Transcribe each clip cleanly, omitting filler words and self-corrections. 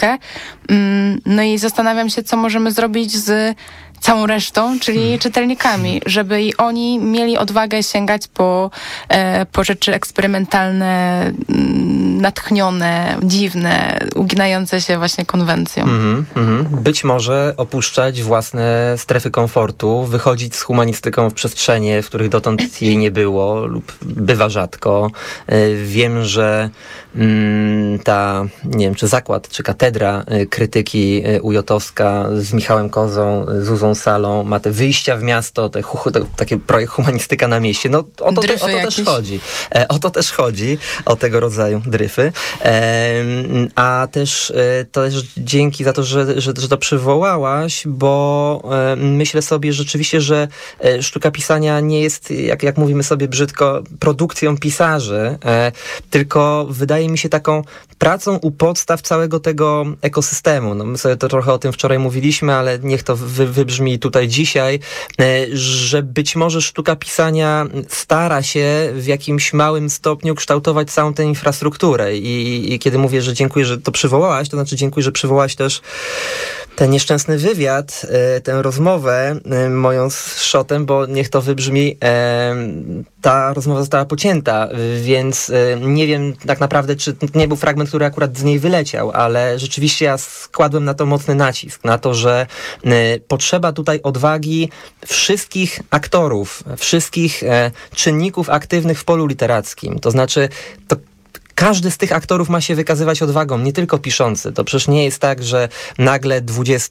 książkę. No i zastanawiam się, co możemy zrobić z całą resztą, czyli czytelnikami, żeby i oni mieli odwagę sięgać po rzeczy eksperymentalne, natchnione, dziwne, uginające się właśnie konwencją. Być może opuszczać własne strefy komfortu, wychodzić z humanistyką w przestrzenie, w których dotąd jej nie było lub bywa rzadko. Wiem, że nie wiem, czy zakład, czy katedra krytyki UJ-owska z Michałem Kozą, Zuzą Salą ma te wyjścia w miasto, takie projekt humanistyka na mieście. No o to też chodzi. O to też chodzi, o tego rodzaju dryfy. A też dzięki za to, że to przywołałaś, bo myślę sobie rzeczywiście, że sztuka pisania nie jest, jak mówimy sobie brzydko, produkcją pisarzy, tylko wydaje mi się taką pracą u podstaw całego tego ekosystemu. No my sobie to trochę o tym wczoraj mówiliśmy, ale niech to wybrzmi tutaj dzisiaj, że być może sztuka pisania stara się w jakimś małym stopniu kształtować całą tę infrastrukturę. I kiedy mówię, że dziękuję, że to przywołałaś, to znaczy dziękuję, że przywołałaś też ten nieszczęsny wywiad, tę rozmowę moją z Szotem, bo niech to wybrzmi, ta rozmowa została pocięta, więc nie wiem tak naprawdę, czy to nie był fragment, który akurat z niej wyleciał, ale rzeczywiście ja składłem na to mocny nacisk, na to, że potrzeba tutaj odwagi wszystkich aktorów, wszystkich czynników aktywnych w polu literackim. To znaczy, każdy z tych aktorów ma się wykazywać odwagą, nie tylko piszący. To przecież nie jest tak, że nagle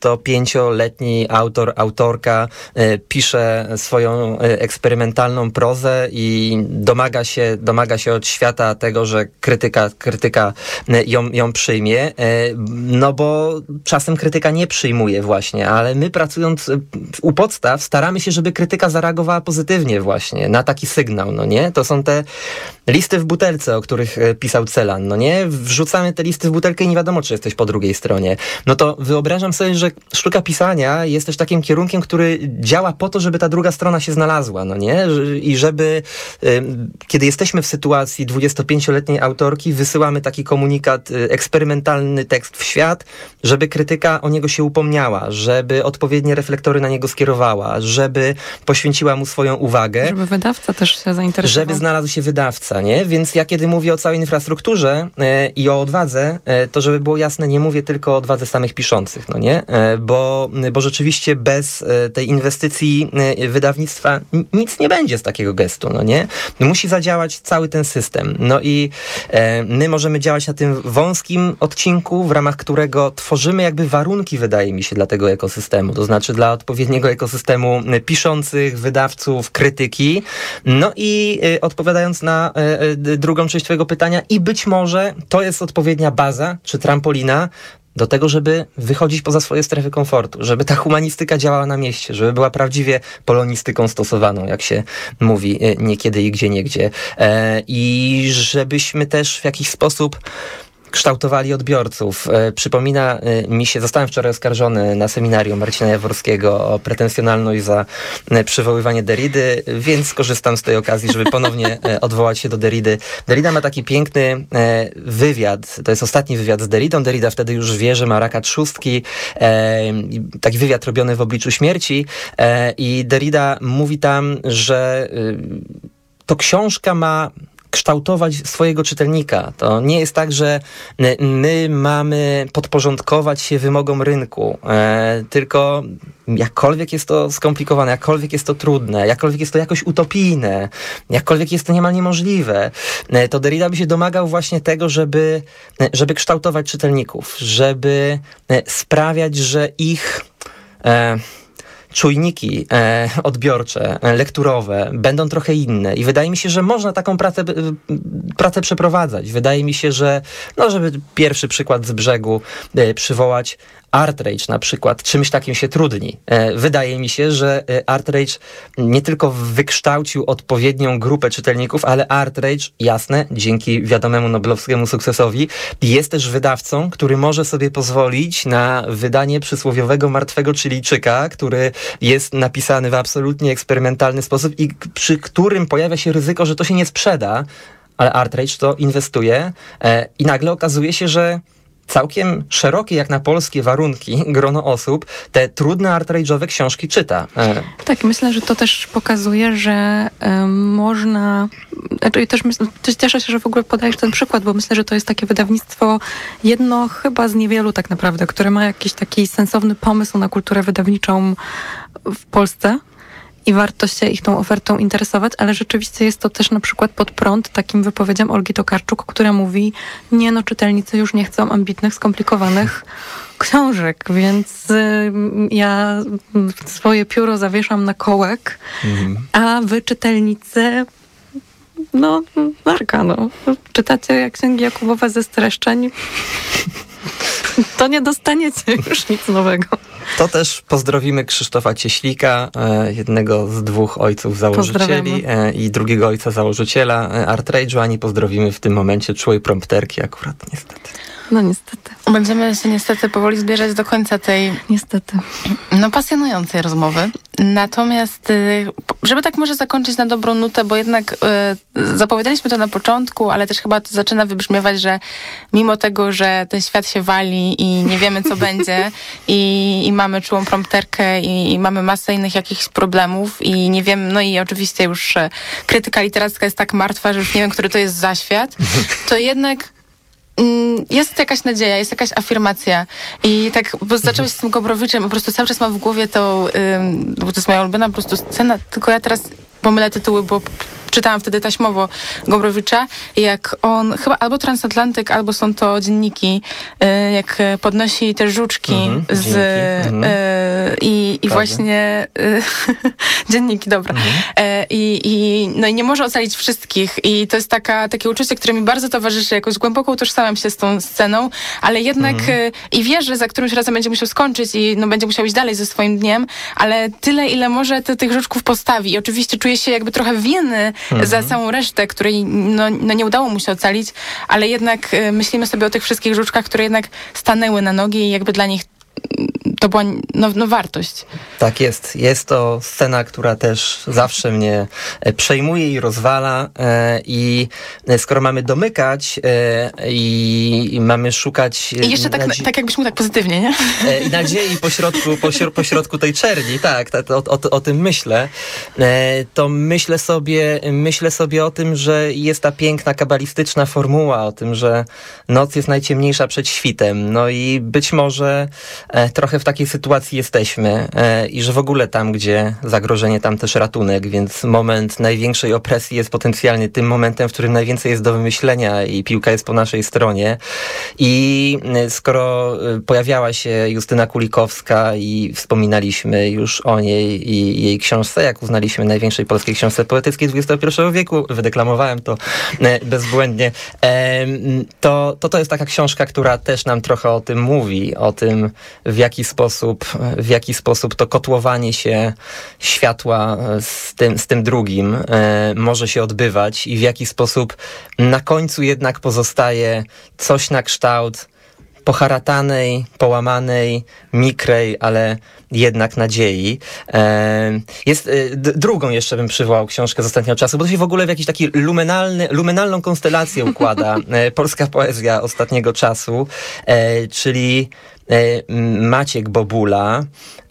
25-letni autorka pisze swoją eksperymentalną prozę i domaga się od świata tego, że krytyka ją przyjmie, no bo czasem krytyka nie przyjmuje właśnie, ale my pracując u podstaw staramy się, żeby krytyka zareagowała pozytywnie właśnie na taki sygnał, no nie? To są te listy w butelce, o których pisał Celan, no nie? Wrzucamy te listy w butelkę i nie wiadomo, czy jesteś po drugiej stronie. No to wyobrażam sobie, że sztuka pisania jest też takim kierunkiem, który działa po to, żeby ta druga strona się znalazła, no nie? I żeby, kiedy jesteśmy w sytuacji 25-letniej autorki, wysyłamy taki komunikat, eksperymentalny tekst w świat, żeby krytyka o niego się upomniała, żeby odpowiednie reflektory na niego skierowała, żeby poświęciła mu swoją uwagę. Żeby wydawca też się zainteresował. Żeby znalazł się wydawca, nie? Więc ja kiedy mówię o całej infrastrukturze i o odwadze, to żeby było jasne, nie mówię tylko o odwadze samych piszących, no nie? Bo rzeczywiście bez tej inwestycji wydawnictwa nic nie będzie z takiego gestu, no nie? Musi zadziałać cały ten system. No i my możemy działać na tym wąskim odcinku, w ramach którego tworzymy jakby warunki, wydaje mi się, dla tego ekosystemu, to znaczy dla odpowiedniego ekosystemu piszących, wydawców, krytyki. No i odpowiadając na drugą część twojego pytania, i być może to jest odpowiednia baza, czy trampolina do tego, żeby wychodzić poza swoje strefy komfortu, żeby ta humanistyka działała na mieście, żeby była prawdziwie polonistyką stosowaną, jak się mówi niekiedy i gdzieniegdzie. I żebyśmy też w jakiś sposób kształtowali odbiorców. Przypomina mi się, zostałem wczoraj oskarżony na seminarium Marcina Jaworskiego o pretensjonalność za przywoływanie Derridy, więc skorzystam z tej okazji, żeby ponownie odwołać się do Derridy. Derrida ma taki piękny wywiad, to jest ostatni wywiad z Derridą. Derrida wtedy już wie, że ma raka trzustki. Taki wywiad robiony w obliczu śmierci i Derrida mówi tam, że to książka ma kształtować swojego czytelnika. To nie jest tak, że my mamy podporządkować się wymogom rynku, tylko jakkolwiek jest to skomplikowane, jakkolwiek jest to trudne, jakkolwiek jest to jakoś utopijne, jakkolwiek jest to niemal niemożliwe, to Derrida by się domagał właśnie tego, żeby kształtować czytelników, żeby sprawiać, że ich czujniki odbiorcze, lekturowe będą trochę inne i wydaje mi się, że można taką pracę przeprowadzać. Wydaje mi się, że żeby pierwszy przykład z brzegu przywołać, ArtRage na przykład czymś takim się trudni. Wydaje mi się, że ArtRage nie tylko wykształcił odpowiednią grupę czytelników, ale ArtRage, jasne, dzięki wiadomemu noblowskiemu sukcesowi, jest też wydawcą, który może sobie pozwolić na wydanie przysłowiowego martwego Chilijczyka, który jest napisany w absolutnie eksperymentalny sposób i przy którym pojawia się ryzyko, że to się nie sprzeda, ale ArtRage to inwestuje i nagle okazuje się, że całkiem szerokie, jak na polskie warunki, grono osób te trudne art-rage'owe książki czyta. Tak, myślę, że to też pokazuje, że można... Znaczy, też cieszę się, że w ogóle podajesz ten przykład, bo myślę, że to jest takie wydawnictwo jedno chyba z niewielu tak naprawdę, które ma jakiś taki sensowny pomysł na kulturę wydawniczą w Polsce. I warto się ich tą ofertą interesować, ale rzeczywiście jest to też na przykład pod prąd takim wypowiedziom Olgi Tokarczuk, która mówi, czytelnicy już nie chcą ambitnych, skomplikowanych książek, więc ja swoje pióro zawieszam na kołek, a wy czytelnicy czytacie księgi Jakubowe ze streszczeń, to nie dostaniecie już nic nowego. To też pozdrowimy Krzysztofa Cieślika, jednego z dwóch ojców założycieli i drugiego ojca założyciela art-rage'u. Ani pozdrowimy w tym momencie czułej prompterki akurat, niestety. No niestety. Będziemy się niestety powoli zbierać do końca tej pasjonującej rozmowy. Natomiast, żeby tak może zakończyć na dobrą nutę, bo jednak zapowiadaliśmy to na początku, ale też chyba to zaczyna wybrzmiewać, że mimo tego, że ten świat się wali i nie wiemy, co będzie i mamy czułą prompterkę i mamy masę innych jakichś problemów i nie wiem, i oczywiście już krytyka literacka jest tak martwa, że już nie wiem, który to jest zaświat, to jednak jest jakaś nadzieja, jest jakaś afirmacja. I tak, bo zaczęłeś z tym Gombrowiczem, po prostu cały czas mam w głowie bo to jest moja ulubiona po prostu scena, tylko ja teraz pomylę tytuły, bo czytałam wtedy taśmowo Gombrowicza, jak on, chyba albo Transatlantyk, albo są to dzienniki, jak podnosi te żuczki i właśnie dzienniki, dobra. I nie może ocalić wszystkich i to jest takie uczucie, które mi bardzo towarzyszy, jakoś głęboko utożsamiam się z tą sceną, ale jednak i wie, że za którymś razem będzie musiał skończyć i będzie musiał iść dalej ze swoim dniem, ale tyle, ile może tych żuczków postawi i oczywiście czuje się jakby trochę winny za całą resztę, której nie udało mu się ocalić, ale jednak myślimy sobie o tych wszystkich żuczkach, które jednak stanęły na nogi i jakby dla nich to była wartość. Tak jest. Jest to scena, która też zawsze mnie przejmuje i rozwala i skoro mamy domykać i mamy szukać... I jeszcze tak jakbyś mówił tak pozytywnie, nie? I nadziei pośrodku tej czerni, tak, o tym myślę, to myślę sobie o tym, że jest ta piękna kabalistyczna formuła, o tym, że noc jest najciemniejsza przed świtem, i być może trochę w takiej sytuacji jesteśmy i że w ogóle tam, gdzie zagrożenie, tam też ratunek, więc moment największej opresji jest potencjalnie tym momentem, w którym najwięcej jest do wymyślenia i piłka jest po naszej stronie. I skoro pojawiała się Justyna Kulikowska i wspominaliśmy już o niej i jej książce, jak uznaliśmy największej polskiej książce poetyckiej XXI wieku, wydeklamowałem to bezbłędnie, to jest taka książka, która też nam trochę o tym mówi, o tym, w jaki sposób to kotłowanie się światła z tym drugim może się odbywać i w jaki sposób na końcu jednak pozostaje coś na kształt poharatanej, połamanej, mikrej, ale jednak nadziei. Drugą jeszcze bym przywołał książkę z ostatniego czasu, bo to się w ogóle w jakiś taki lumenalną konstelację układa polska poezja ostatniego czasu, czyli Maciek Bobula,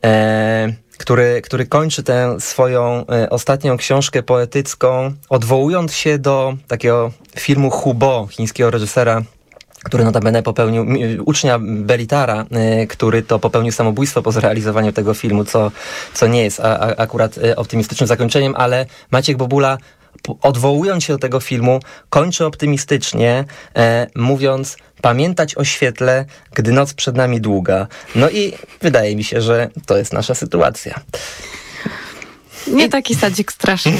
który kończy tę swoją ostatnią książkę poetycką, odwołując się do takiego filmu Hubo, chińskiego reżysera, który notabene popełnił, ucznia Belitara, który to popełnił samobójstwo po zrealizowaniu tego filmu, co nie jest akurat optymistycznym zakończeniem, ale Maciek Bobula, odwołując się do tego filmu, kończy optymistycznie, mówiąc: pamiętać o świetle, gdy noc przed nami długa. I wydaje mi się, że to jest nasza sytuacja. Nie taki sadzik straszny.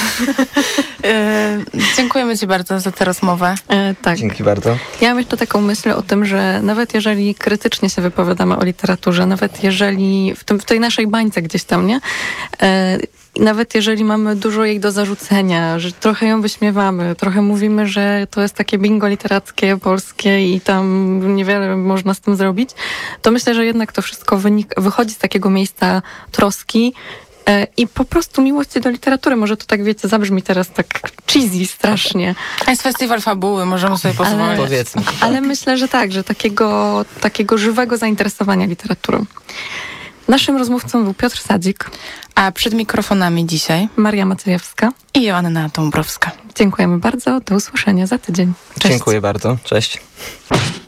Dziękujemy ci bardzo za tę rozmowę. Tak. Dzięki bardzo. Ja mam jeszcze taką myśl o tym, że nawet jeżeli krytycznie się wypowiadamy o literaturze, nawet jeżeli w tej naszej bańce gdzieś tam, nie? Nawet jeżeli mamy dużo jej do zarzucenia, że trochę ją wyśmiewamy, trochę mówimy, że to jest takie bingo literackie, polskie i tam niewiele można z tym zrobić, to myślę, że jednak to wszystko wychodzi z takiego miejsca troski i po prostu miłości do literatury. Może to tak, wiecie, zabrzmi teraz tak cheesy strasznie. A jest festiwal fabuły, możemy sobie pozwolić. Powiedzmy. Ale myślę, że tak, że takiego żywego zainteresowania literaturą. Naszym rozmówcą był Piotr Sadzik. A przed mikrofonami dzisiaj Maria Maciejewska i Joanna Dąbrowska. Dziękujemy bardzo. Do usłyszenia za tydzień. Cześć. Dziękuję bardzo. Cześć.